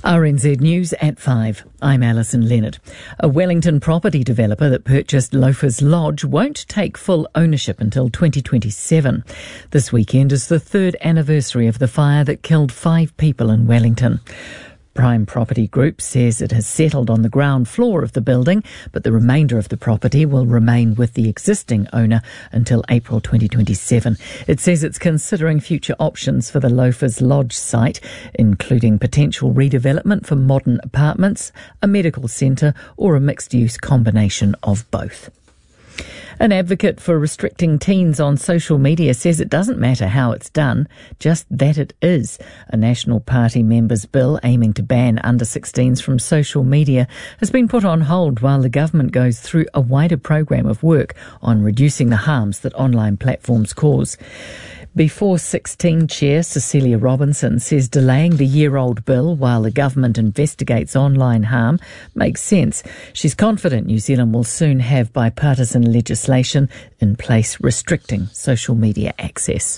RNZ News at 5. I'm Alison Leonard. A Wellington property developer that purchased Loafers Lodge won't take full ownership until 2027. This weekend is the third anniversary of the fire that killed 5 people in Wellington. Prime Property Group says it has settled on the ground floor of the building, but the remainder of the property will remain with the existing owner until April 2027. It says it's considering future options for the Loafers Lodge site, including potential redevelopment for modern apartments, a medical centre or a mixed-use combination of both. An advocate for restricting teens on social media says it doesn't matter how it's done, just that it is. A National Party member's bill aiming to ban under-16s from social media has been put on hold while the government goes through a wider program of work on reducing the harms that online platforms cause. Before 16 Chair Cecilia Robinson says delaying the year-old bill while the government investigates online harm makes sense. She's confident New Zealand will soon have bipartisan legislation in place restricting social media access.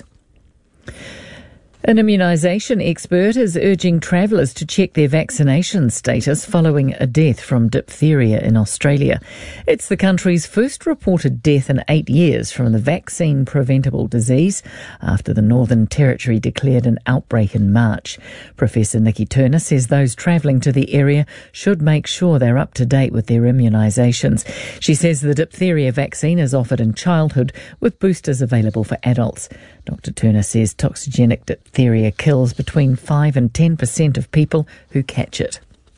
An immunisation expert is urging travellers to check their vaccination status following a death from diphtheria in Australia. It's the country's first reported death in 8 years from the vaccine-preventable disease after the Northern Territory declared an outbreak in March. Professor Nikki Turner says those travelling to the area should make sure they're up to date with their immunisations. She says the diphtheria vaccine is offered in childhood with boosters available for adults. Dr. Turner says toxigenic diphtheria kills between 5 and 10% of people who catch it.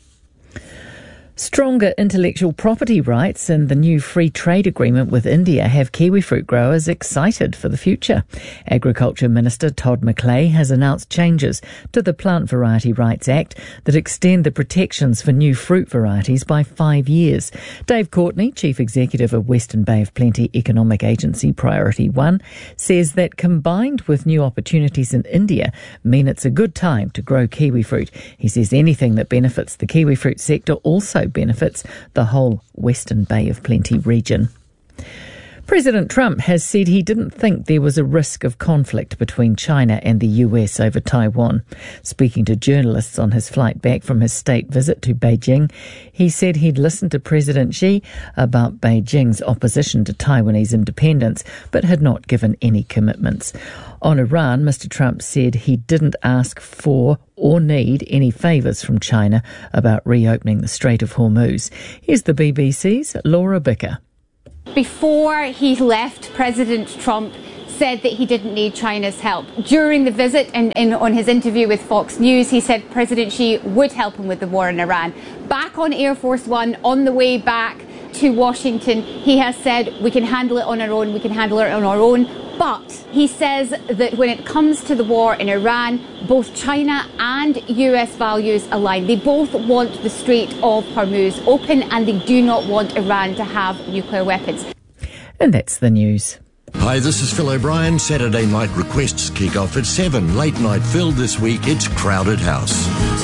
Stronger intellectual property rights and the new free trade agreement with India have kiwifruit growers excited for the future. Agriculture Minister Todd McClay has announced changes to the Plant Variety Rights Act that extend the protections for new fruit varieties by 5 years. Dave Courtney, Chief Executive of Western Bay of Plenty Economic Agency Priority 1, says that combined with new opportunities in India mean it's a good time to grow kiwifruit. He says anything that benefits the kiwifruit sector also benefits the whole Western Bay of Plenty region. President Trump has said he didn't think there was a risk of conflict between China and the US over Taiwan. Speaking to journalists on his flight back from his state visit to Beijing, he said he'd listened to President Xi about Beijing's opposition to Taiwanese independence, but had not given any commitments. On Iran, Mr. Trump said he didn't ask for or need any favours from China about reopening the Strait of Hormuz. Here's the BBC's Laura Bicker. Before he left, President Trump said that he didn't need China's help. During the visit and on his interview with Fox News, he said President Xi would help him with the war in Iran. Back on Air Force One, on the way back to Washington, he has said we can handle it on our own, we can handle it on our own. But he says that when it comes to the war in Iran, both China and US values align. They both want the Strait of Hormuz open and they do not want Iran to have nuclear weapons. And that's the news. Hi, this is Phil O'Brien. Saturday night requests kick off at 7. Late night Phil this week, it's Crowded House.